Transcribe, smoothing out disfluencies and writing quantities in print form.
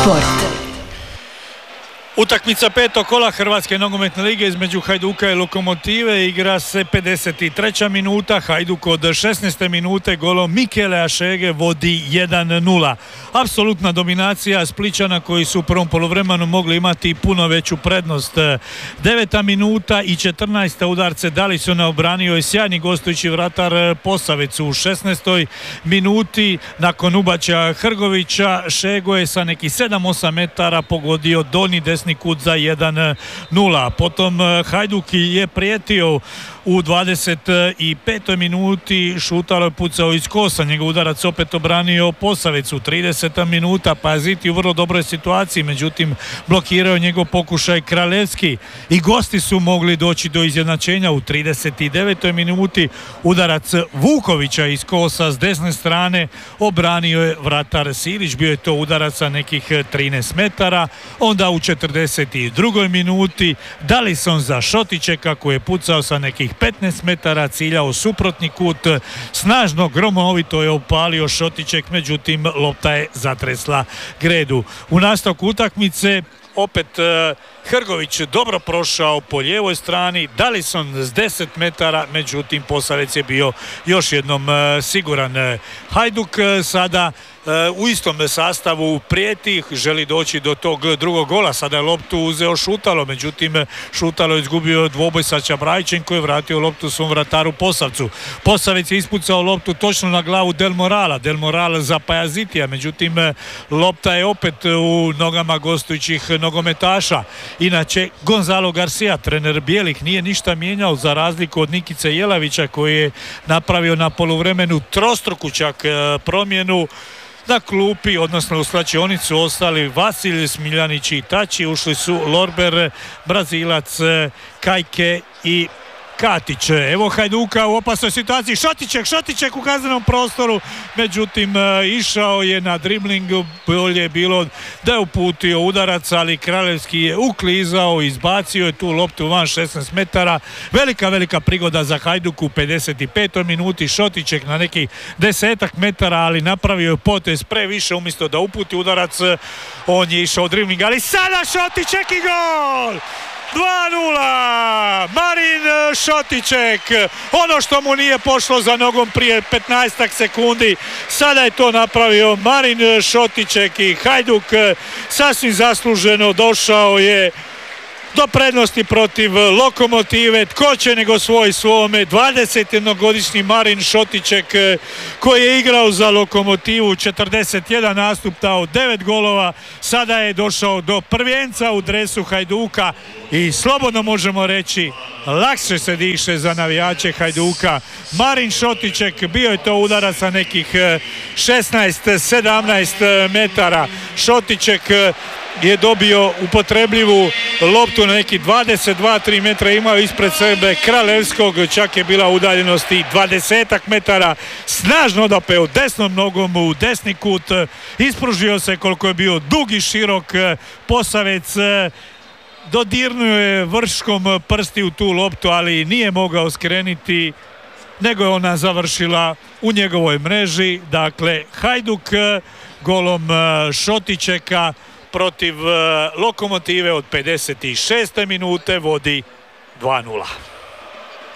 Sport. Utakmica petog kola Hrvatske nogometne lige između Hajduka i Lokomotive igra se 53. minuta. Hajduk od 16. minute golom Mikele Ašege vodi 1:0. Apsolutna dominacija Splićana koji su u prvom poluvremenu mogli imati puno veću prednost. 9. minuta i 14. udarce Dalisona obranio je sjajni gostujući vratar Posavec. U 16. minuti nakon ubačaja Hrgovića Šego je sa nekih 7-8 metara pogodio donji desni kut za 1:0. Potom Hajduk je prijetio u 25. minuti, Šutalo je pucao iz kosa, njegov udarac opet obranio Posavec. U 30. minuta Paziti u vrlo dobroj situaciji, međutim blokirao njegov pokušaj Kralevski i gosti su mogli doći do izjednačenja. U 39. minuti udarac Vukovića iz kosa s desne strane obranio je vratar Silić, bio je to udarac sa nekih 13 metara. Onda u 42. minuti Dalison za Šotićeka koji je pucao sa nekih 15 metara, ciljao suprotni kut, snažno gromovito je opalio Šotićek, međutim lopta je zatresla gredu. U nastavku utakmice opet Hrgović dobro prošao po lijevoj strani, Dalison s 10 metara, međutim Posavec je bio još jednom siguran. Hajduk sada u istom sastavu prijeti, želi doći do tog drugog gola. Sada je loptu uzeo Šutalo, međutim Šutalo je izgubio dvoboj sa Čabrajićem koji je vratio loptu svom vrataru Posavcu. Posavec je ispucao loptu točno na glavu Del Morala. Del Moral za Pajazitija, međutim lopta je opet u nogama gostujućih nogometaša. Inače Gonzalo Garcia, trener bijelih, nije ništa mijenjao za razliku od Nikice Jelavića koji je napravio na poluvremenu trostruku čak promjenu. Na klupi, odnosno u slačionicu ostali Vasilj, Smiljanić i Tači, ušli su Lorber, Brazilac, Kajke i Katić. Evo Hajduka u opasnoj situaciji, Šotićek u kaznenom prostoru, međutim išao je na dribling, bolje je bilo da je uputio udarac, ali Kralevski je uklizao, izbacio je tu loptu van 16 metara. Velika prigoda za Hajduk u 55. minuti, Šotićek na nekih 10 metara, ali napravio je potez previše, umjesto da uputi udarac, on je išao dribling, ali sada Šotićek i gol! 2:0, Marin Šotićek, ono što mu nije pošlo za nogom prije 15 sekundi, sada je to napravio Marin Šotićek i Hajduk sasvim zasluženo došao je do prednosti protiv Lokomotive. Tko će nego svome 21-godišnji Marin Šotićek koji je igrao za Lokomotivu, 41 nastup, dao 9 golova, sada je došao do prvenca u dresu Hajduka i slobodno možemo reći lakše se diše za navijače Hajduka. Marin Šotićek, bio je to udarac sa nekih 16-17 metara. Šotićek je dobio upotrebljivu loptu na neki 22-3 metra, imao ispred sebe Kralevskog, čak je bila udaljenost i 20 metara, snažno dopeo desnom nogom u desni kut, ispružio se koliko je bio dug i širok Posavec, dodirnuo je vrškom prsti u tu loptu, ali nije mogao skreniti, nego je ona završila u njegovoj mreži. Dakle, Hajduk golom Šotićeka protiv Lokomotive od 56. minute vodi 2:0.